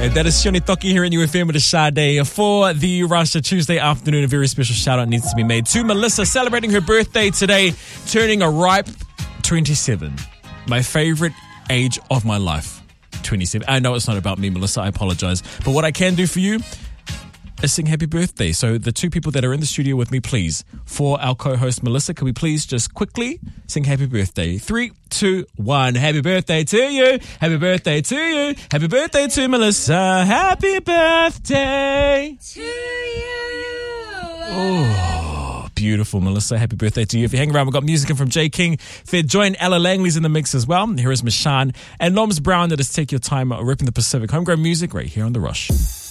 That is Shoni Toki here in UFM with a Sade for the Russia Tuesday afternoon. A very special shout out needs to be made to Melissa celebrating her birthday today, turning a ripe 27. My favorite age of my life, 27. I know it's not about me, Melissa. I apologize. But what I can do for you is sing happy birthday. So the two people that are in the studio with me, please, for our co-host Melissa, can we please just quickly sing happy birthday? 3, 2, 1. Happy birthday to you. Happy birthday to you. Happy birthday to Melissa. Happy birthday to you. Oh, beautiful, Melissa. Happy birthday to you. If you hang around, we've got music from Jay King. They're joined. Ella Langley's in the mix as well. Here is Mishan and Noms Brown. That is Take Your Time, ripping the Pacific. Homegrown music right here on The Rush.